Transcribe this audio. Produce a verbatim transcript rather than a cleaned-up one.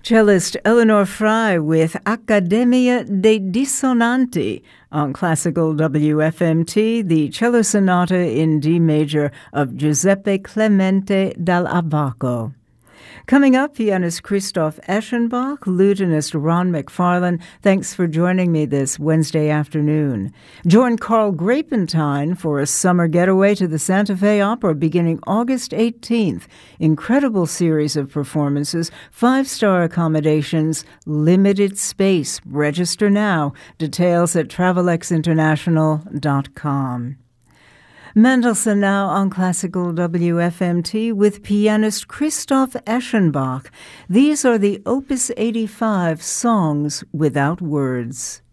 Cellist Eleanor Frey with Accademia dei Dissonanti on Classical W F M T, the cello sonata in D major of Giuseppe Clemente dall'Abaco. Coming up, pianist Christoph Eschenbach, lutenist Ron McFarlane. Thanks for joining me this Wednesday afternoon. Join Carl Grapentine for a summer getaway to the Santa Fe Opera beginning August eighteenth. Incredible series of performances, five-star accommodations, limited space. Register now. Details at travelex international dot com. Mendelssohn now on Classical W F M T with pianist Christoph Eschenbach. These are the Opus eighty-five Songs Without Words.